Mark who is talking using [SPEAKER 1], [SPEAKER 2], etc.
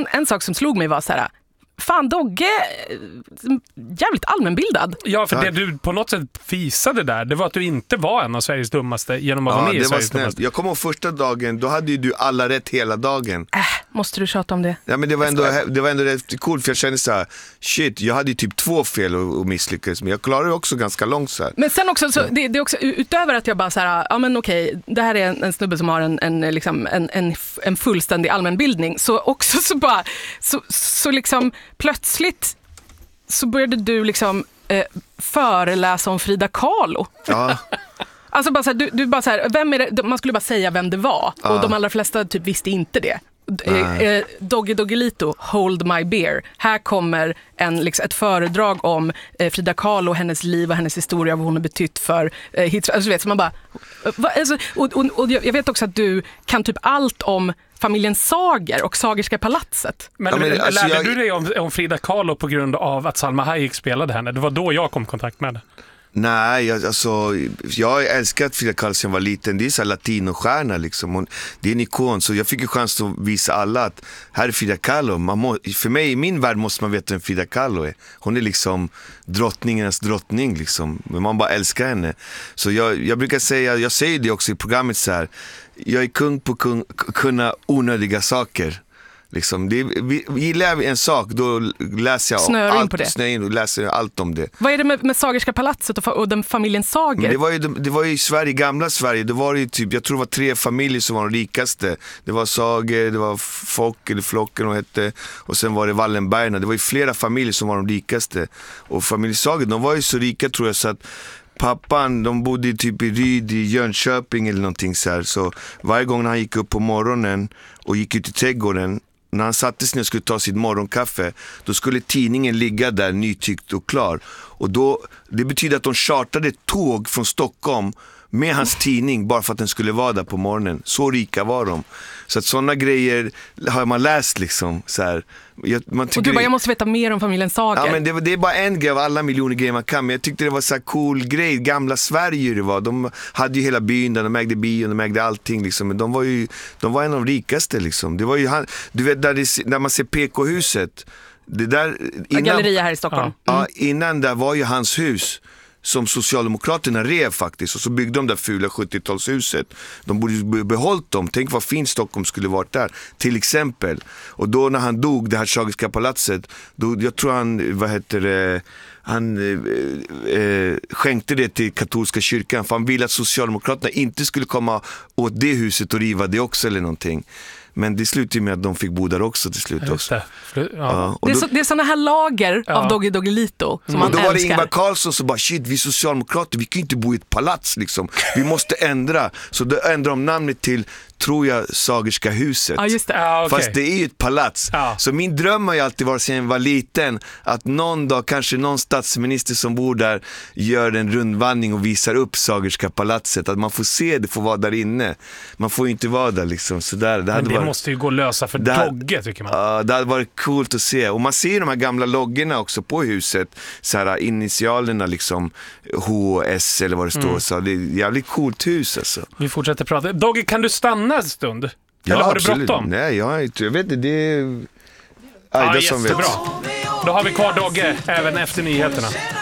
[SPEAKER 1] en sak som slog mig var så här: fan, Dogge jävligt allmänbildad.
[SPEAKER 2] Ja, för det du på något sätt visade där, det var att du inte var en av Sveriges dummaste genom att vara med i Sveriges dummaste.
[SPEAKER 3] Jag kommer ihåg första dagen, då hade ju du alla rätt hela dagen.
[SPEAKER 1] Måste du tjata om det?
[SPEAKER 3] Ja, men det var ändå rätt coolt, för jag kände så här: shit, jag hade ju typ 2 fel och misslyckades, men jag klarade det också ganska långt så här.
[SPEAKER 1] Men sen också, så det är också utöver att jag bara så här, ja men okej, det här är en snubbe som har en fullständig allmänbildning, så också så bara så liksom plötsligt så började du liksom föreläsa om Frida Kahlo.
[SPEAKER 3] Ja.
[SPEAKER 1] Alltså bara så här, du bara så här, vem är det? Man skulle bara säga vem det var, och de allra flesta typ visste inte det. Dogge Doggelito, Hold My Beer. Här kommer ett föredrag om Frida Kahlo, hennes liv och hennes historia, vad hon har betytt för alltså, vet, så man bara, och jag vet också att du kan typ allt om familjen Sager och Sagerska palatset.
[SPEAKER 2] Men lärde du dig om Frida Kahlo på grund av att Salma Hayek spelade henne? Det var då jag kom i kontakt med det.
[SPEAKER 3] Nej, jag älskar att Frida Kahlo sen var liten. Det är så här latinostjärna liksom. Det är en ikon, så jag fick ju chans att visa alla att här är Frida Kahlo. För mig, i min värld, måste man veta vem Frida Kahlo är. Hon är liksom drottningens drottning liksom. Men man bara älskar henne. Så jag brukar säga, jag säger det också i programmet så här: jag är kung på kunna onödiga saker. Liksom, gillar jag en sak, då läser jag läser jag allt om det.
[SPEAKER 1] Vad är det med Sagerska palatset och den familjen Sager?
[SPEAKER 3] Men det var ju i Sverige, gamla Sverige. Det var ju typ, jag tror det var 3 familjer som var de rikaste. Det var Sager, det var Flocken och hette, och sen var det Wallenbergarna. Det var ju flera familjer som var de rikaste. Och familjen Sager, de var ju så rika, tror jag, så att pappan, de bodde typ i Ryd i Jönköping eller någonting så här. Så varje gång han gick upp på morgonen och gick ut i trädgården, när han satte sig och skulle ta sitt morgonkaffe, då skulle tidningen ligga där nytyckt och klar. Och då, det betyder att de chartade tåg från Stockholm med hans tidning bara för att den skulle vara där på morgonen. Så rika var de. Så att sådana grejer har man läst liksom så här.
[SPEAKER 1] Och du bara, jag måste veta mer om familjen Sager.
[SPEAKER 3] Ja, men det är bara en grej av alla miljoner grejer man kan. Men jag tyckte det var så här cool grej. Gamla Sverige det var. De hade ju hela byn där, de ägde bion, de ägde allting liksom. Men de var en av de rikaste liksom. Det var ju du vet där man ser PK-huset. Det där
[SPEAKER 1] innan, galleria här i Stockholm.
[SPEAKER 3] Ja, innan där var ju hans hus som Socialdemokraterna rev faktiskt, och så byggde de där fula 70-talshuset. De borde behållit dem. Tänk vad fint Stockholm skulle varit där, till exempel. Och då när han dog, det här Sagerska palatset, då, jag tror han skänkte det till katolska kyrkan, för han ville att Socialdemokraterna inte skulle komma åt det huset och riva det också eller någonting. Men det slutade med att de fick bo där också till slut också.
[SPEAKER 1] Ja. Det är såna här lager av Dogge Doggelito som man älskar.
[SPEAKER 3] Och då var det Ingvar Carlsson som bara, shit, vi socialdemokrater, vi kan inte bo i ett palats liksom. Vi måste ändra. Så då ändrar de namnet till, tror jag, Sagerska huset.
[SPEAKER 1] Ja, just det. Ja,
[SPEAKER 3] okay. Fast det är ju ett palats. Ja. Så min dröm har ju alltid varit sedan jag var liten, att någon dag kanske någon statsminister som bor där gör en rundvandring och visar upp Sagerska palatset. Att man får se det, får vara där inne. Man får ju inte vara där liksom. Så där,
[SPEAKER 2] men det måste ju gå att lösa för Dogge, tycker man.
[SPEAKER 3] Ja, det hade varit coolt att se. Och man ser de här gamla loggorna också på huset. Så här initialerna liksom, HS eller vad det står. Så det är ett jävligt coolt hus alltså.
[SPEAKER 2] Vi fortsätter prata. Dogge, kan du stanna en stund?
[SPEAKER 3] Ja,
[SPEAKER 2] eller har
[SPEAKER 3] absolut.
[SPEAKER 2] Du bråttom?
[SPEAKER 3] Nej, jag vet inte. Det är Aida som vet.
[SPEAKER 2] Bra. Då har vi kvar Dogge även efter nyheterna.